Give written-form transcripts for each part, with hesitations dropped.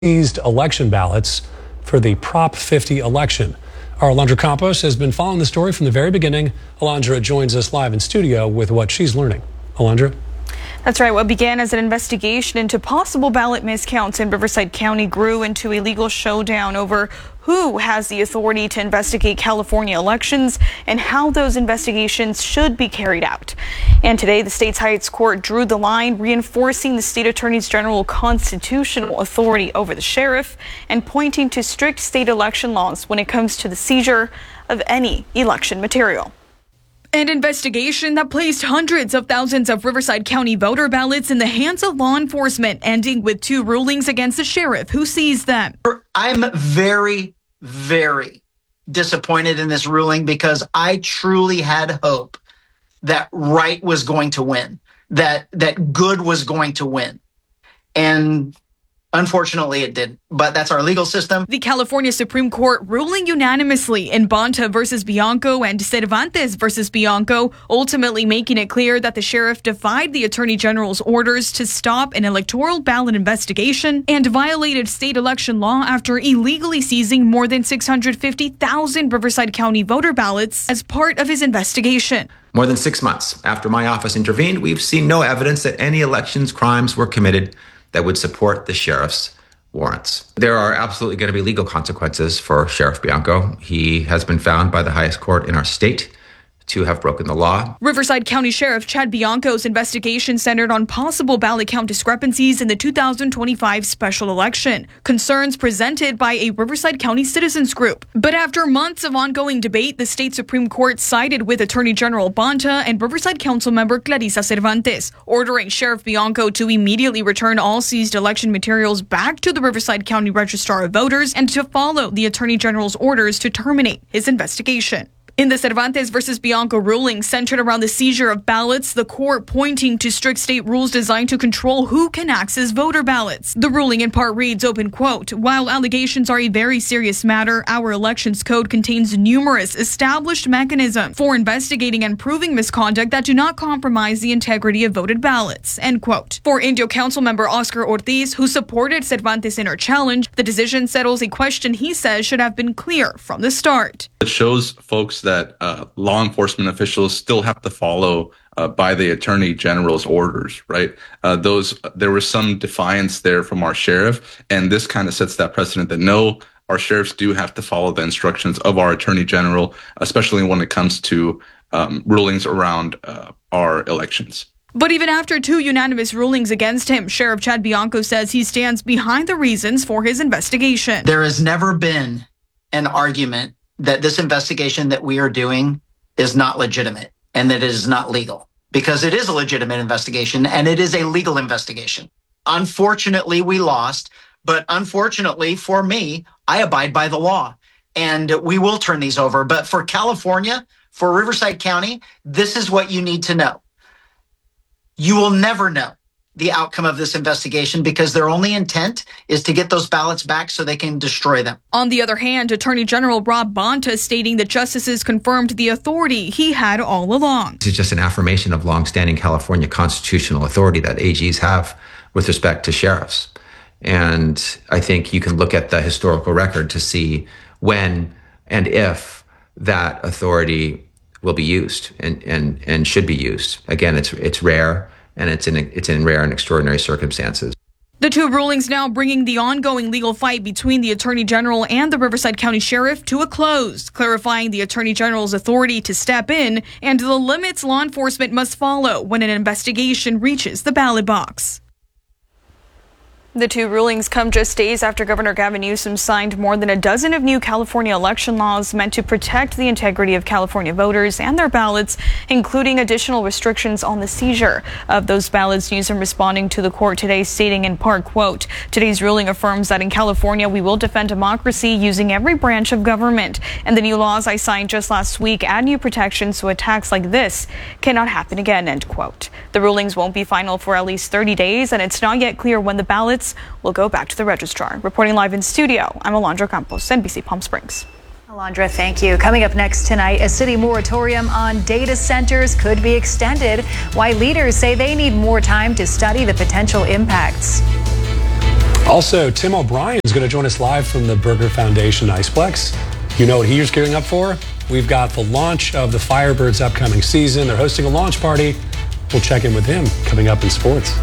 seized election ballots for the Prop 50 election. Our Alondra Campos has been following the story from the very beginning. Alondra joins us live in studio with what she's learning. Alondra? That's right. What began as an investigation into possible ballot miscounts in Riverside County grew into a legal showdown over who has the authority to investigate California elections and how those investigations should be carried out. And today, the state's highest court drew the line, reinforcing the state attorney's general constitutional authority over the sheriff and pointing to strict state election laws when it comes to the seizure of any election material. An investigation that placed hundreds of thousands of Riverside County voter ballots in the hands of law enforcement, ending with 2 rulings against the sheriff who seized them. I'm very, very disappointed in this ruling because I truly had hope that right was going to win, that good was going to win. And unfortunately, it didn't, but that's our legal system. The California Supreme Court ruling unanimously in Bonta versus Bianco and Cervantes versus Bianco, ultimately making it clear that the sheriff defied the attorney general's orders to stop an electoral ballot investigation and violated state election law after illegally seizing more than 650,000 Riverside County voter ballots as part of his investigation. More than 6 months after my office intervened, we've seen no evidence that any elections crimes were committed that would support the sheriff's warrants. There are absolutely going to be legal consequences for Sheriff Bianco. He has been found by the highest court in our state to have broken the law. Riverside County Sheriff Chad Bianco's investigation centered on possible ballot count discrepancies in the 2025 special election, concerns presented by a Riverside County citizens group. But after months of ongoing debate, the state Supreme Court sided with Attorney General Bonta and Riverside Council member Clarissa Cervantes, ordering Sheriff Bianco to immediately return all seized election materials back to the Riverside County Registrar of Voters and to follow the Attorney General's orders to terminate his investigation. In the Cervantes versus Bianco ruling centered around the seizure of ballots, the court pointing to strict state rules designed to control who can access voter ballots. The ruling in part reads, open quote, "While allegations are a very serious matter, our elections code contains numerous established mechanisms for investigating and proving misconduct that do not compromise the integrity of voted ballots," end quote. For Indio Council member Oscar Ortiz, who supported Cervantes in her challenge, the decision settles a question he says should have been clear from the start. It shows folks that law enforcement officials still have to follow by the attorney general's orders, right? There was some defiance there from our sheriff, and this kind of sets that precedent that no, our sheriffs do have to follow the instructions of our attorney general, especially when it comes to rulings around our elections. But even after 2 unanimous rulings against him, Sheriff Chad Bianco says he stands behind the reasons for his investigation. There has never been an argument that this investigation that we are doing is not legitimate and that it is not legal, because it is a legitimate investigation and it is a legal investigation. Unfortunately, we lost, but unfortunately for me, I abide by the law and we will turn these over. But for California, for Riverside County, this is what you need to know. You will never know the outcome of this investigation because their only intent is to get those ballots back so they can destroy them. On the other hand, Attorney General Rob Bonta stating that justices confirmed the authority he had all along. This is just an affirmation of longstanding California constitutional authority that AGs have with respect to sheriffs. And I think you can look at the historical record to see when and if that authority will be used and should be used. Again, it's rare. And it's in rare and extraordinary circumstances. The 2 rulings now bringing the ongoing legal fight between the Attorney General and the Riverside County Sheriff to a close, clarifying the Attorney General's authority to step in and the limits law enforcement must follow when an investigation reaches the ballot box. The 2 rulings come just days after Governor Gavin Newsom signed more than a dozen of new California election laws meant to protect the integrity of California voters and their ballots, including additional restrictions on the seizure of those ballots. Newsom responding to the court today, stating in part, quote, "Today's ruling affirms that in California we will defend democracy using every branch of government. And the new laws I signed just last week add new protections so attacks like this cannot happen again," end quote. The rulings won't be final for at least 30 days, and it's not yet clear when the ballots will go back to the registrar. Reporting live in studio, I'm Alondra Campos, NBC Palm Springs. Alondra, thank you. Coming up next tonight, a city moratorium on data centers could be extended. Why leaders say they need more time to study the potential impacts. Also, Tim O'Brien is going to join us live from the Burger Foundation Iceplex. You know what he's gearing up for? We've got the launch of the Firebirds' upcoming season. They're hosting a launch party. We'll check in with him coming up in sports.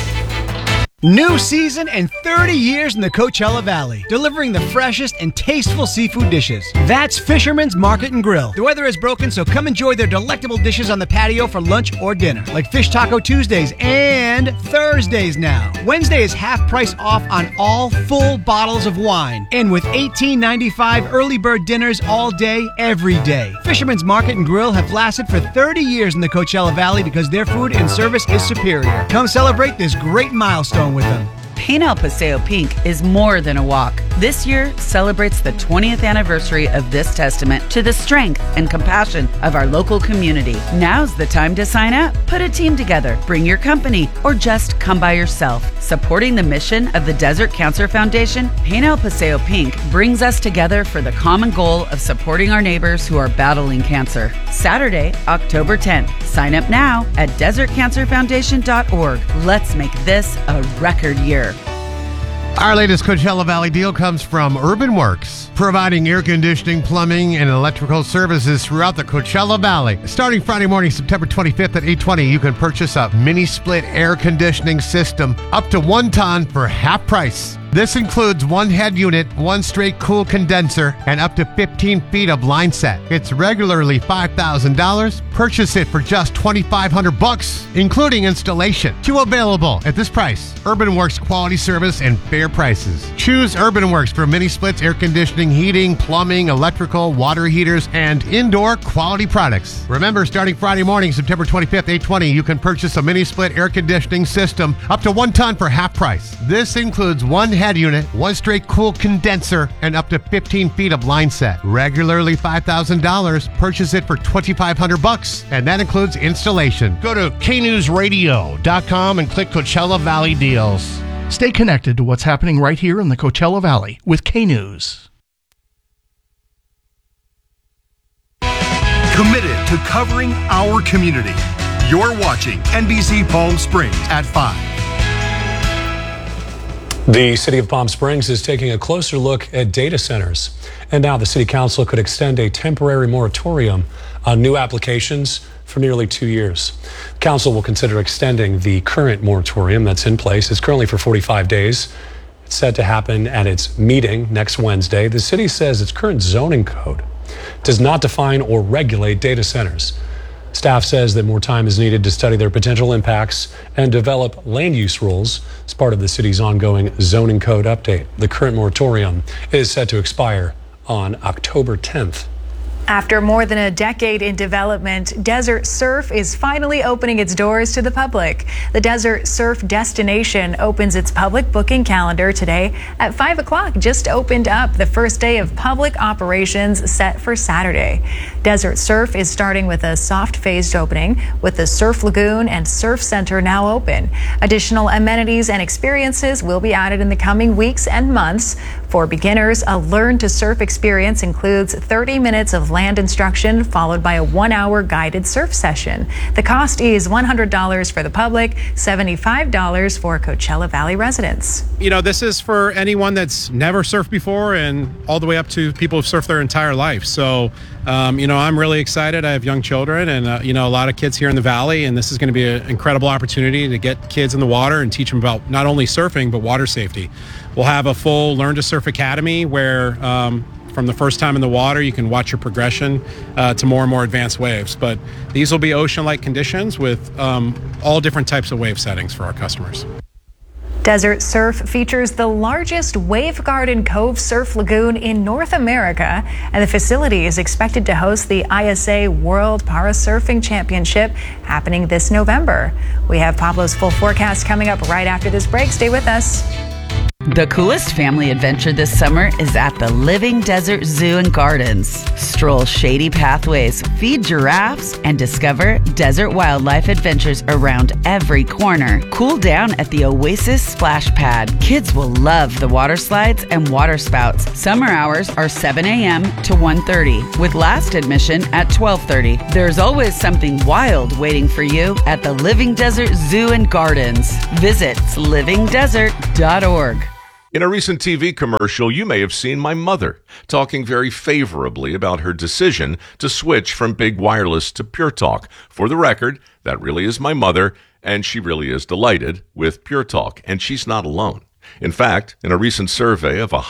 New season and 30 years in the Coachella Valley, delivering the freshest and tasteful seafood dishes. That's Fisherman's Market and Grill. The weather is broken, so come enjoy their delectable dishes on the patio for lunch or dinner, like Fish Taco Tuesdays and Thursdays now. Wednesday is half price off on all full bottles of wine, and with $18.95 early bird dinners all day, every day. Fisherman's Market and Grill have lasted for 30 years in the Coachella Valley because their food and service is superior. Come celebrate this great milestone with them. Paint El Paseo Pink is more than a walk. This year celebrates the 20th anniversary of this testament to the strength and compassion of our local community. Now's the time to sign up. Put a team together, bring your company, or just come by yourself. Supporting the mission of the Desert Cancer Foundation, Paint El Paseo Pink brings us together for the common goal of supporting our neighbors who are battling cancer. Saturday, October 10th. Sign up now at desertcancerfoundation.org. Let's make this a record year. Our latest Coachella Valley deal comes from Urban Works, providing air conditioning, plumbing, and electrical services throughout the Coachella Valley. Starting Friday morning, September 25th at 8:20, you can purchase a mini-split air conditioning system up to 1 ton for half price. This includes 1 head unit, 1 straight cool condenser, and up to 15 feet of line set. It's regularly $5,000. Purchase it for just $2,500, including installation. 2 available at this price. Urban Works quality service and fair prices. Choose Urban Works for mini splits, air conditioning, heating, plumbing, electrical, water heaters, and indoor quality products. Remember, starting Friday morning, September 25th, 8:20, you can purchase a mini split air conditioning system up to 1 ton for half price. This includes 1 head unit, 1 straight cool condenser, and up to 15 feet of line set. Regularly $5,000. Purchase it for $2,500, and that includes installation. Go to knewsradio.com and click Coachella Valley Deals. Stay connected to what's happening right here in the Coachella Valley with K-News. Committed to covering our community. You're watching NBC Palm Springs at 5. The city of Palm Springs is taking a closer look at data centers. And now the city council could extend a temporary moratorium on new applications for nearly 2 years. The council will consider extending the current moratorium that's in place. It's currently for 45 days. It's set to happen at its meeting next Wednesday. The city says its current zoning code does not define or regulate data centers. Staff says that more time is needed to study their potential impacts and develop land use rules as part of the city's ongoing zoning code update. The current moratorium is set to expire on October 10th. After more than a decade in development, Desert Surf is finally opening its doors to the public. The Desert Surf destination opens its public booking calendar today at 5 o'clock. Just opened up the first day of public operations set for Saturday. Desert Surf is starting with a soft phased opening with the Surf Lagoon and Surf Center now open. Additional amenities and experiences will be added in the coming weeks and months. For beginners, a Learn to Surf experience includes 30 minutes of land instruction followed by a 1-hour guided surf session. The cost is $100 for the public, $75 for Coachella Valley residents. You know, this is for anyone that's never surfed before and all the way up to people who've surfed their entire life. So, I'm really excited. I have young children and, a lot of kids here in the Valley, and this is going to be an incredible opportunity to get kids in the water and teach them about not only surfing, but water safety. We'll have a full Learn to Surf Academy where from the first time in the water, you can watch your progression to more and more advanced waves. But these will be ocean-like conditions with all different types of wave settings for our customers. Desert Surf features the largest Wave Garden Cove Surf Lagoon in North America, and the facility is expected to host the ISA World Para Surfing Championship happening this November. We have Pablo's full forecast coming up right after this break. Stay with us. The coolest family adventure this summer is at the Living Desert Zoo and Gardens. Stroll shady pathways, feed giraffes, and discover desert wildlife adventures around every corner. Cool down at the Oasis Splash Pad. Kids will love the water slides and water spouts. Summer hours are 7 a.m. to 1:30, with last admission at 12:30. There's always something wild waiting for you at the Living Desert Zoo and Gardens. Visit livingdesert.org. In a recent TV commercial, you may have seen my mother talking very favorably about her decision to switch from big wireless to Pure Talk. For the record, that really is my mother, and she really is delighted with Pure Talk, and she's not alone. In fact, in a recent survey of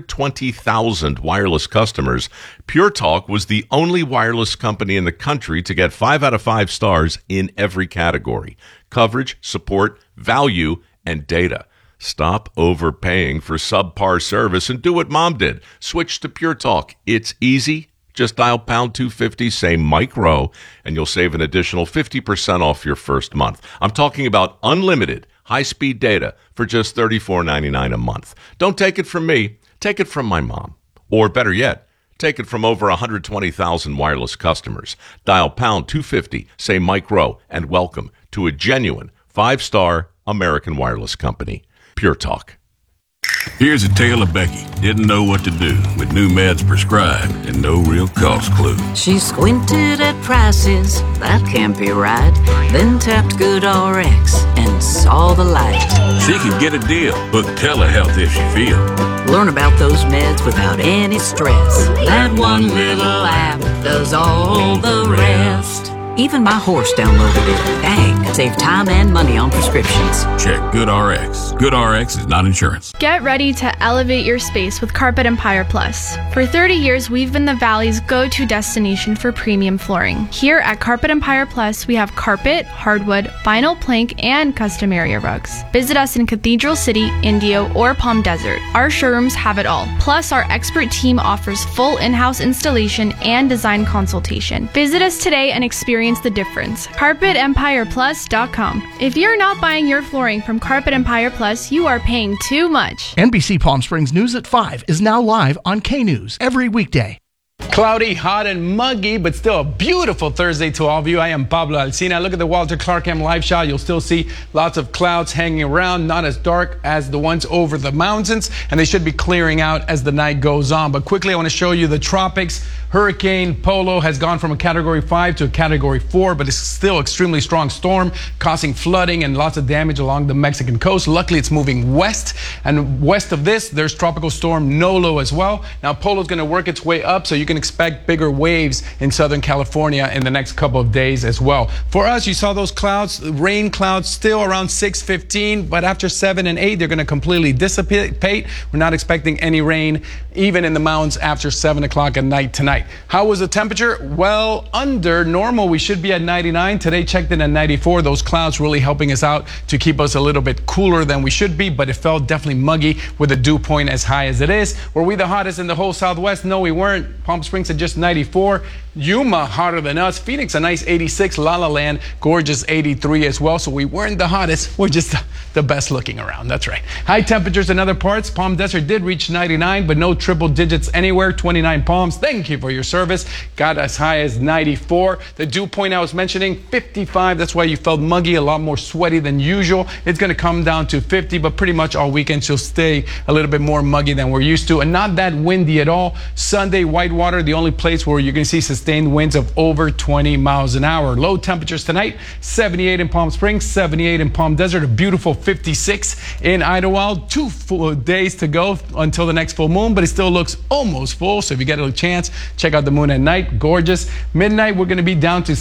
120,000 wireless customers, Pure Talk was the only wireless company in the country to get 5 out of 5 stars in every category: coverage, support, value, and data. Stop overpaying for subpar service and do what Mom did. Switch to Pure Talk. It's easy. Just dial pound 250, say Mike Rowe, and you'll save an additional 50% off your first month. I'm talking about unlimited high-speed data for just $34.99 a month. Don't take it from me. Take it from my mom. Or better yet, take it from over 120,000 wireless customers. Dial pound 250, say Mike Rowe, and welcome to a genuine 5-star American wireless company. Pure Talk. Here's a tale of Becky. Didn't know what to do with new meds prescribed and no real cost clue. She squinted at prices, that can't be right. Then tapped GoodRx and saw the light. She could get a deal. Book telehealth if she feel. Learn about those meds without any stress. That one little app does all the rest. Even my horse downloaded it. Dang, save time and money on prescriptions. Check GoodRx. GoodRx is not insurance. Get ready to elevate your space with Carpet Empire Plus. For 30 years, we've been the Valley's go-to destination for premium flooring. Here at Carpet Empire Plus, we have carpet, hardwood, vinyl plank, and custom area rugs. Visit us in Cathedral City, Indio, or Palm Desert. Our showrooms have it all. Plus, our expert team offers full in-house installation and design consultation. Visit us today and experience the difference. CarpetEmpirePlus.com. If you're not buying your flooring from Carpet Empire Plus, you are paying too much. NBC Palm Springs News at 5 is now live on K-News every weekday. Cloudy, hot, and muggy, but still a beautiful Thursday to all of you. I am Pablo Alcina. Look at the Walter Clarkham live shot. You'll still see lots of clouds hanging around, not as dark as the ones over the mountains, and they should be clearing out as the night goes on. But quickly, I want to show you the tropics. Hurricane Polo has gone from a Category 5 to a Category 4, but it's still extremely strong storm, causing flooding and lots of damage along the Mexican coast. Luckily, it's moving west, and west of this, there's Tropical Storm Nolo as well. Now, Polo's going to work its way up, so you can expect bigger waves in Southern California in the next couple of days as well. For us, you saw those clouds, rain clouds still around 6:15, but after 7 and 8, they're going to completely dissipate. We're not expecting any rain, even in the mountains after 7 o'clock at night tonight. How was the temperature? Well, under normal, we should be at 99. Today checked in at 94. Those clouds really helping us out to keep us a little bit cooler than we should be, but it felt definitely muggy with a dew point as high as it is. Were we the hottest in the whole Southwest? No, we weren't. Palm Springs at just 94. Yuma hotter than us. Phoenix a nice 86. La La Land gorgeous 83 as well. So we weren't the hottest. We're just the best looking around. That's right. High temperatures in other parts. Palm Desert did reach 99, but no triple digits anywhere. 29 Palms. Thank you for your service. Got as high as 94. The dew point I was mentioning, 55. That's why you felt muggy, a lot more sweaty than usual. It's going to come down to 50, but pretty much all weekend she'll stay a little bit more muggy than we're used to, and not that windy at all. Sunday, Whitewater, the only place where you're going to see sustained winds of over 20 miles an hour. Low temperatures tonight, 78 in Palm Springs, 78 in Palm Desert, a beautiful 56 in Idlewild. 2 full days to go until the next full moon, but it still looks almost full. So if you get a chance, check out the moon at night. Gorgeous. Midnight, we're going to be down to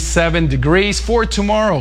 77 degrees. For tomorrow,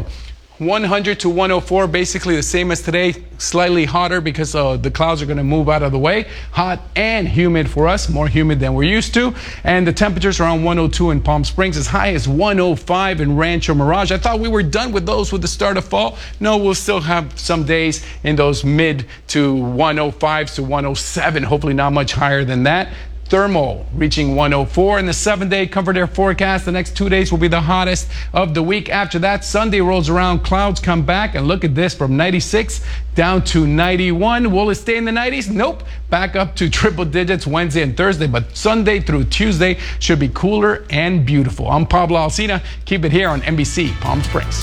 100 to 104, basically the same as today, slightly hotter because the clouds are going to move out of the way. Hot and humid for us, more humid than we're used to. And the temperatures around 102 in Palm Springs, as high as 105 in Rancho Mirage. I thought we were done with those with the start of fall. No, we'll still have some days in those mid to 105s to 107, hopefully not much higher than that. Thermal reaching 104 in the 7-day Comfort Air forecast. The next 2 days will be the hottest of the week. After that, Sunday rolls around, clouds come back, and look at this, from 96 down to 91. Will it stay in the 90s? Nope. Back up to triple digits Wednesday and Thursday, but Sunday through Tuesday should be cooler and beautiful. I'm Pablo Alcina. Keep it here on NBC Palm Springs.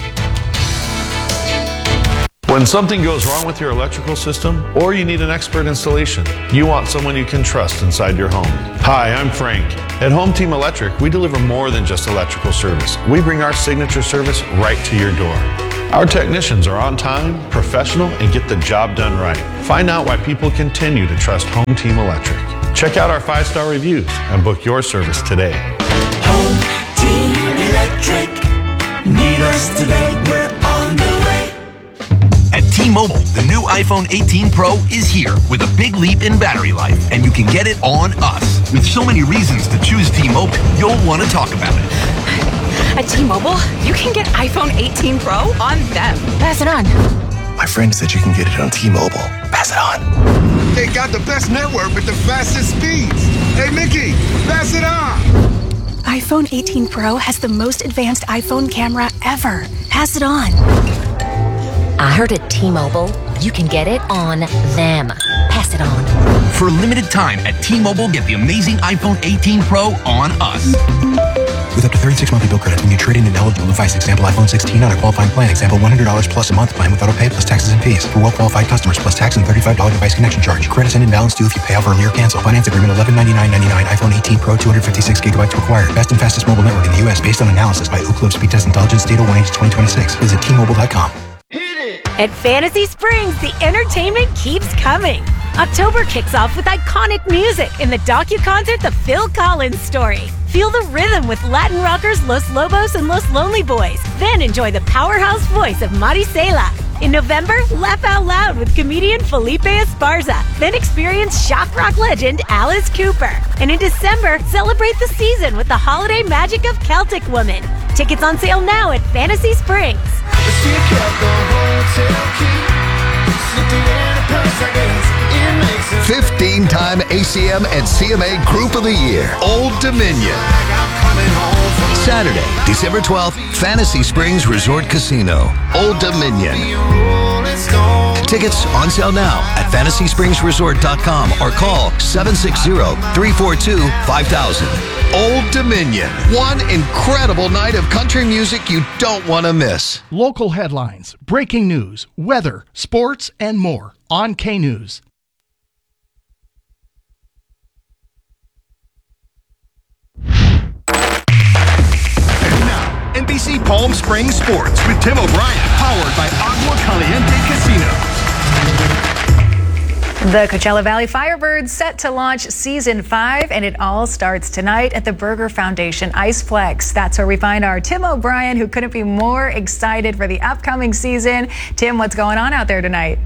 When something goes wrong with your electrical system, or you need an expert installation, you want someone you can trust inside your home. Hi, I'm Frank. At Home Team Electric, we deliver more than just electrical service. We bring our signature service right to your door. Our technicians are on time, professional, and get the job done right. Find out why people continue to trust Home Team Electric. Check out our 5-star reviews and book your service today. Home Team Electric. Need us today, we're on the way. At T-Mobile, the new iPhone 18 Pro is here with a big leap in battery life, and you can get it on us. With so many reasons to choose T-Mobile, you'll want to talk about it. At T-Mobile, you can get iPhone 18 Pro on them. Pass it on. My friend said you can get it on T-Mobile. Pass it on. They got the best network with the fastest speeds. Hey, Mickey, pass it on. iPhone 18 Pro has the most advanced iPhone camera ever. Pass it on. I heard at T-Mobile, you can get it on them. Pass it on. For a limited time at T-Mobile, get the amazing iPhone 18 Pro on us. With up to 36 monthly bill credits when you trade in an eligible device, example iPhone 16 on a qualifying plan, example $100 plus a month plan with auto pay plus taxes and fees. For well-qualified customers, plus tax and $35 device connection charge. Credits and imbalance due if you pay off early or cancel. Finance agreement $1199.99. iPhone 18 Pro 256 gigabytes required. Best and fastest mobile network in the U.S. based on analysis by Ookla Speed Test Intelligence Data 1H2026. Visit T-Mobile.com. At Fantasy Springs, the entertainment keeps coming. October kicks off with iconic music in the docu-concert The Phil Collins Story. Feel the rhythm with Latin rockers Los Lobos and Los Lonely Boys. Then enjoy the powerhouse voice of Maricela. In November, laugh out loud with comedian Felipe Esparza. Then experience shock rock legend Alice Cooper. And in December, celebrate the season with the holiday magic of Celtic Woman. Tickets on sale now at Fantasy Springs. 15-time ACM and CMA Group of the Year, Old Dominion. Saturday, December 12th, Fantasy Springs Resort Casino, Old Dominion. Tickets on sale now at fantasyspringsresort.com or call 760-342-5000. Old Dominion, one incredible night of country music you don't want to miss. Local headlines, breaking news, weather, sports, and more on K-News. NBC Palm Springs Sports with Tim O'Brien, powered by Agua Caliente Casino. The Coachella Valley Firebirds set to launch Season 5, and it all starts tonight at the Burger Foundation Iceplex. That's where we find our Tim O'Brien, who couldn't be more excited for the upcoming season. Tim, what's going on out there tonight?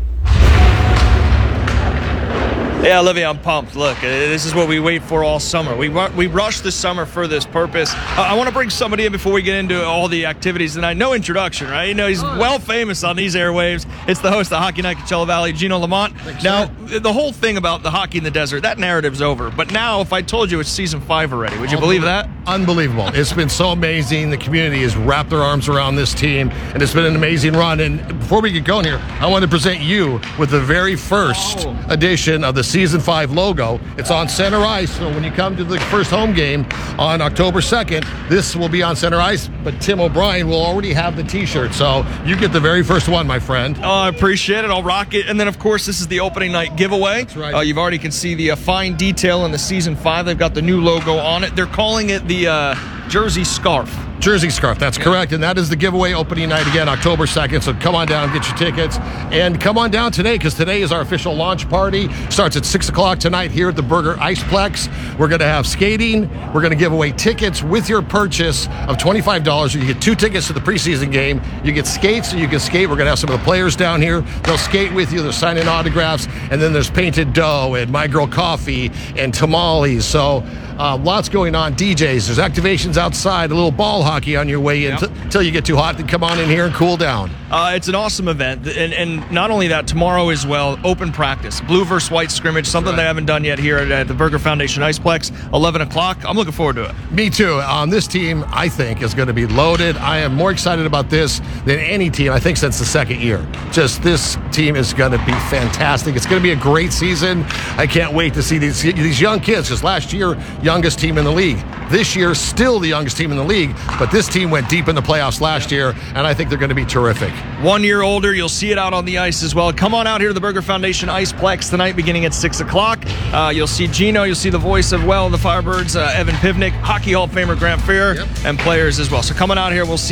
Yeah, Olivia, I'm pumped. Look, this is what we wait for all summer. We rushed this summer for this purpose. I want to bring somebody in before we get into all the activities tonight. No introduction, right? You know, he's well famous on these airwaves. It's the host of Hockey Night Coachella Valley, Gino Lamont. Now, the whole thing about the hockey in the desert, that narrative's over. But now, if I told you it's Season 5 already, would you believe that? Unbelievable. It's been so amazing. The community has wrapped their arms around this team, and it's been an amazing run. And before we get going here, I want to present you with the very first edition of the Season 5 logo. It's on center ice, so when you come to the first home game on October 2nd, this will be on center ice, but Tim O'Brien will already have the t-shirt, so you get the very first one, my friend. Oh, I appreciate it. I'll rock it. And then, of course, this is the opening night giveaway. That's right. You've already can see the fine detail in the Season 5. They've got the new logo on it. They're calling it the Jersey Scarf. Jersey Scarf, that's correct. And that is the giveaway opening night again, October 2nd. So come on down, get your tickets. And come on down today, because today is our official launch party. Starts at 6 o'clock tonight here at the Burger Iceplex. We're going to have skating. We're going to give away tickets with your purchase of $25. You get 2 tickets to the preseason game. You get skates, so you can skate. We're going to have some of the players down here. They'll skate with you. They're signing autographs. And then there's painted dough and My Girl Coffee and tamales. So lots going on. DJs, there's activations outside, a little ball hockey on your way in until you get too hot. Then come on in here and cool down. It's an awesome event. And not only that, tomorrow as well, open practice. Blue versus white scrimmage, something they haven't done yet here at the Burger Foundation Iceplex, 11 o'clock. I'm looking forward to it. Me too. This team, I think, is going to be loaded. I am more excited about this than any team, I think, since the second year. Just this team is going to be fantastic. It's going to be a great season. I can't wait to see these young kids, because last year, youngest team in the league. This year, still the youngest team in the league, but this team went deep in the playoffs last year, and I think they're going to be terrific. 1 year older, you'll see it out on the ice as well. Come on out here to the Burger Foundation Iceplex tonight, beginning at 6 o'clock. You'll see Gino, you'll see the voice of, the Firebirds, Evan Pivnik, Hockey Hall of Famer Grant Fair, and players as well. So coming out here, we'll see you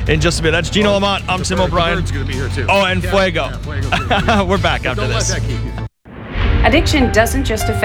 in just a bit. That's Gino Lamont. I'm Tim O'Brien. Bird's going to be here too. Oh, and Fuego. Yeah, Fuego. We're back after Don't this. let that keep you. Addiction doesn't just affect